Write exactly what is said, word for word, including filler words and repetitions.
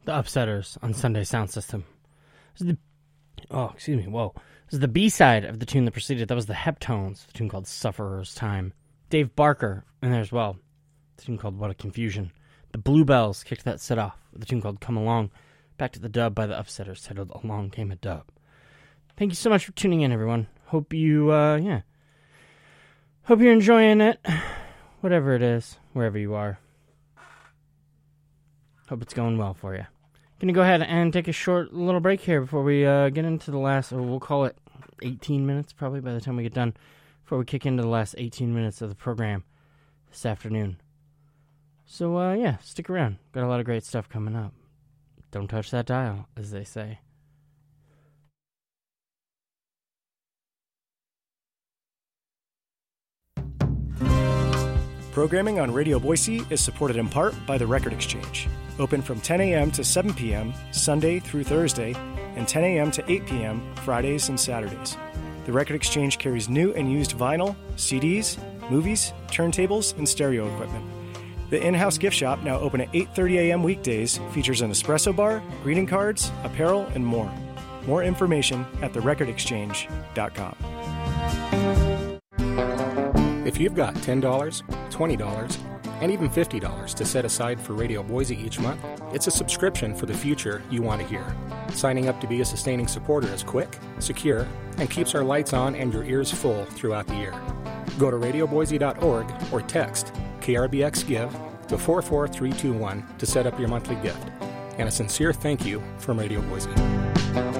The Upsetters on Sunday Sound System. This is the, oh, excuse me, whoa. This is the B-side of the tune that preceded. That was the Heptones, a tune called Sufferer's Time. Dave Barker in there as well. A tune called What a Confusion. The Bluebells kicked that set off with a tune called Come Along. Back to the dub by the Upsetters titled Along Came a Dub. Thank you so much for tuning in, everyone. Hope you, uh, yeah. Hope you're enjoying it. Whatever it is, wherever you are. Hope it's going well for you. Going to go ahead and take a short little break here before we uh, get into the last, or we'll call it eighteen minutes probably by the time we get done, before we kick into the last eighteen minutes of the program this afternoon. So, uh, yeah, stick around. Got a lot of great stuff coming up. Don't touch that dial, as they say. Programming on Radio Boise is supported in part by the Record Exchange. Open from ten a.m. to seven p.m. Sunday through Thursday, and ten a.m. to eight p.m. Fridays and Saturdays. The Record Exchange carries new and used vinyl, C Ds, movies, turntables, and stereo equipment. The in-house gift shop, now open at eight thirty a.m. weekdays, features an espresso bar, greeting cards, apparel, and more. More information at the record exchange dot com. If you've got ten dollars, twenty dollars, and even fifty dollars to set aside for Radio Boise each month, it's a subscription for the future you want to hear. Signing up to be a sustaining supporter is quick, secure, and keeps our lights on and your ears full throughout the year. Go to radio boise dot org or text K R B X Give to four four three two one to set up your monthly gift. And a sincere thank you from Radio Boise.